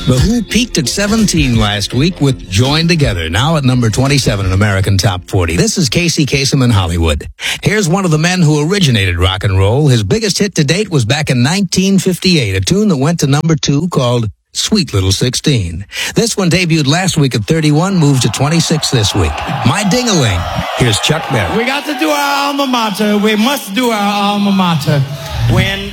The Who peaked at 17 last week with Join Together, now at number 27 in American Top 40. This is Casey Kasem in Hollywood. Here's one of the men who originated rock and roll. His biggest hit to date was back in 1958, a tune that went to number 2 called Sweet Little 16. This one debuted last week at 31, moved to 26 this week. My Ding-a-Ling. Here's Chuck Berry. We got to do our alma mater. We must do our alma mater. When